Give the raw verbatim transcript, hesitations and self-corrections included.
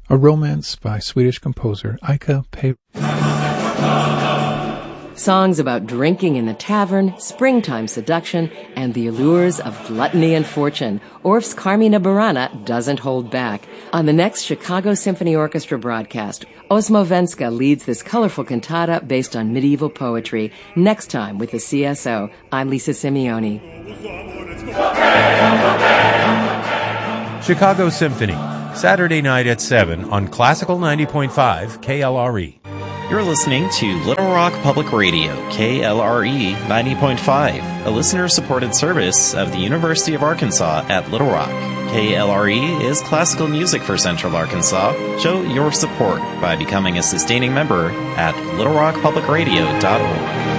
a romance by Swedish composer Ika Pe. Songs about drinking in the tavern, springtime seduction, and the allures of gluttony and fortune. Orff's Carmina Burana doesn't hold back. On the next Chicago Symphony Orchestra broadcast, Osmo Venska leads this colorful cantata based on medieval poetry. Next time with the C S O, I'm Lisa Simeone. Chicago Symphony, Saturday night at seven on Classical ninety point five K L R E. You're listening to Little Rock Public Radio, K L R E ninety point five, a listener-supported service of the University of Arkansas at Little Rock. K L R E is classical music for Central Arkansas. Show your support by becoming a sustaining member at little rock public radio dot org.